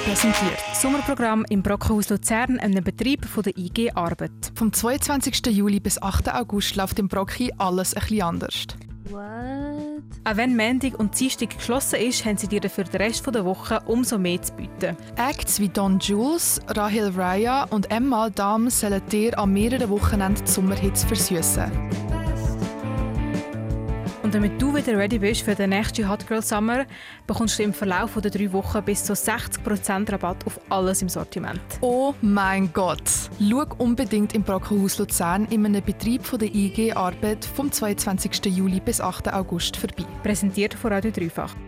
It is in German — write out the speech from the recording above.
präsentiert. Sommerprogramm im Brockenhaus Luzern, einem Betrieb von der IG Arbeit. Vom 22. Juli bis 8. August läuft im Brocki alles ein bisschen anders. What? Auch wenn Montag und Dienstag geschlossen ist, haben sie dir für den Rest der Woche umso mehr zu bieten. Acts wie Don Jules, Rahel Raya und Emma Dam sollen dir an mehreren Wochenenden die Sommerhits versüssen. Und damit du wieder ready bist für den nächsten Hot Girl Summer, bekommst du im Verlauf der 3 Wochen bis zu 60% Rabatt auf alles im Sortiment. Oh mein Gott! Schau unbedingt im Brockenhaus Luzern in einem Betrieb von der IG Arbeit vom 22. Juli bis 8. August vorbei. Präsentiert von Radio Dreifach.